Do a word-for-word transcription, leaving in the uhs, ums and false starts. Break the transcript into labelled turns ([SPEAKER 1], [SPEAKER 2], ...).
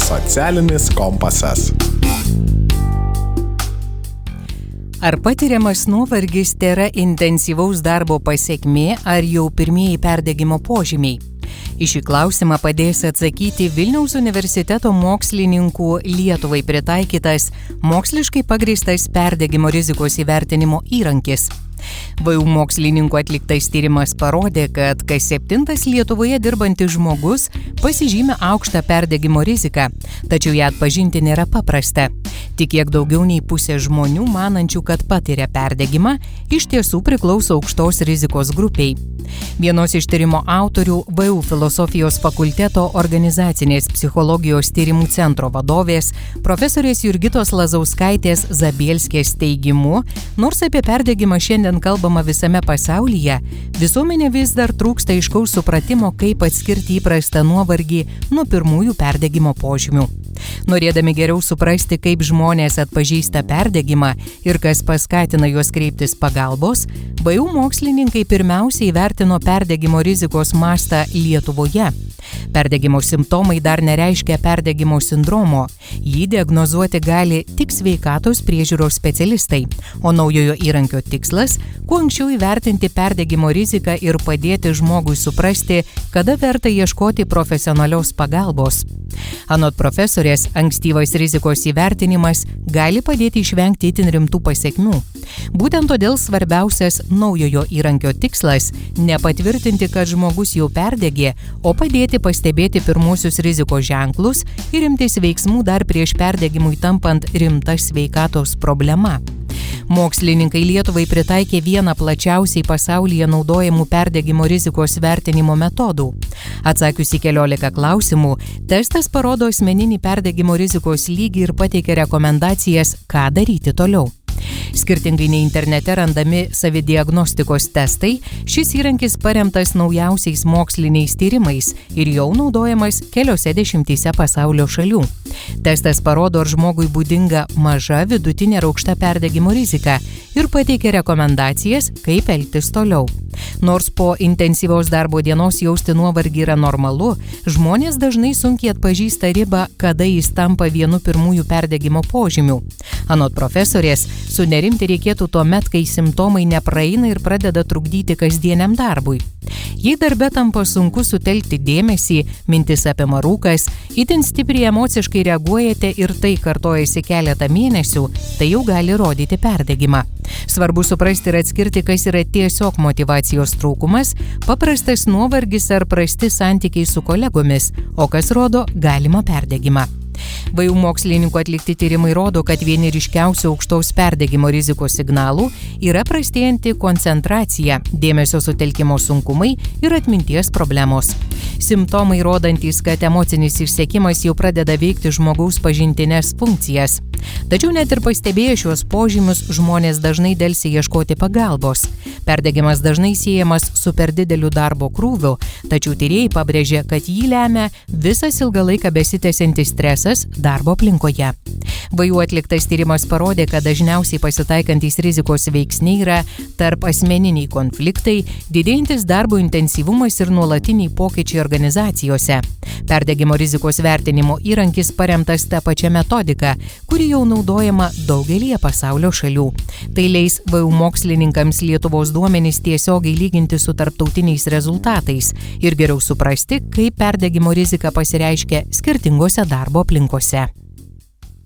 [SPEAKER 1] Socialinis kompasas.
[SPEAKER 2] Ar patiriamas nuovargis tėra intensyvaus darbo pasekmė ar jau pirmieji perdegimo požymiai? Į šį klausimą padės atsakyti Vilniaus universiteto mokslininkų Lietuvai pritaikytas moksliškai pagrįstas perdegimo rizikos įvertinimo įrankis. V U mokslininkų atliktas tyrimas parodė, kad kas septintas Lietuvoje dirbantis žmogus pasižymi aukštą perdegimo riziką, tačiau ją atpažinti nėra paprasta. Tik kiek daugiau nei pusė žmonių, manančių, kad patiria perdegimą, iš tiesų priklauso aukštos rizikos grupiai. Vienos iš tyrimo autorių V U filosofijos fakulteto organizacinės psichologijos tyrimų centro vadovės profesorės Jurgitos Lazauskaitės Zabielskės teigimu, nors apie perdegimą šiandien kalbama visame pasaulyje, visuomenė vis dar trūksta aiškaus supratimo, kaip atskirti įprastą nuovargį nuo pirmųjų perdegimo požymių. Norėdami geriau suprasti, kaip žmonės atpažįsta perdegimą ir kas paskatina juos kreiptis pagalbos, V U mokslininkai pirmiausiai įvertino perdegimo rizikos mastą Lietuvoje. Perdegimo simptomai dar nereiškia perdegimo sindromo. Jį diagnozuoti gali tik sveikatos priežiūros specialistai, o naujojo įrankio tikslas – kuo anksčiau įvertinti perdegimo riziką ir padėti žmogui suprasti, kada verta ieškoti profesionalios pagalbos. Anot profesorės, ankstyvas rizikos įvertinimas gali padėti išvengti itin rimtų pasekmių. Būtent todėl svarbiausias naujojo įrankio tikslas – nepatvirtinti, kad žmogus jau perdegė, o padėti pastebėti pirmuosius rizikos ženklus ir imtis veiksmų dar prieš perdegimui tampant rimta sveikatos problema. Mokslininkai Lietuvai pritaikė vieną plačiausiai pasaulyje naudojamų perdegimo rizikos vertinimo metodų. Atsakius į keliolika klausimų, testas parodo asmeninį perdegimo rizikos lygį ir pateikia rekomendacijas, ką daryti toliau. Skirtingai nei internete randami savidiagnostikos testai, šis įrankis paremtas naujausiais moksliniais tyrimais ir jau naudojamas keliose dešimtyse pasaulio šalių. Testas parodo, ar žmogui būdinga maža, vidutinė ar aukšta perdegimo rizika ir pateikia rekomendacijas, kaip elgtis toliau. Nors po intensyvios darbo dienos jausti nuovargį yra normalu, žmonės dažnai sunkiai atpažįsta ribą, kada jis tampa vienu pirmųjų perdegimo požymių. Anot profesorės, sunerimti reikėtų tuomet, kai simptomai nepraeina ir pradeda trukdyti kasdieniam darbui. Jei darbe tampa sunku sutelkti dėmesį, mintis apima rūkas, itin stipriai emociškai reaguojate ir tai kartojasi keletą mėnesių, tai jau gali rodyti perdegimą. Svarbu suprasti ir atskirti, kas yra tiesiog motyvacijos trūkumas, paprastas nuovargis ar prasti santykiai su kolegomis, o kas rodo galimą perdegimą. V U mokslininkų atlikti tyrimai rodo, kad vieni ryškiausių aukštos perdegimo rizikos signalų yra prastėjanti koncentracija, dėmesio sutelkimo sunkumai ir atminties problemos. Simptomai rodantys, kad emocinis išsekimas jau pradeda veikti žmogaus pažintines funkcijas. Tačiau net ir pastebėję šios požymius, žmonės dažnai delsia ieškoti pagalbos. Perdegimas dažnai siejamas su per dideliu darbo krūviu, tačiau tyrėjai pabrėžė, kad jį lemia visas ilgą laiką besitęsiantis stresas darbo aplinkoje. V U atliktas tyrimas parodė, kad dažniausiai pasitaikantys rizikos veiksniai yra tarp asmeniniai konfliktai, didėjantis darbo intensyvumas ir nuolatiniai pokyčiai organizacijose. Perdegimo rizikos vertinimo įrankis paremtas tą pačią metodiką, kuri jau naudojama daugelyje pasaulio šalių. Tai leis V U mokslininkams Lietuvos duomenys tiesiogiai lyginti su tarptautiniais rezultatais ir geriau suprasti, kaip perdegimo rizika pasireiškia skirtingose darbo aplinkose.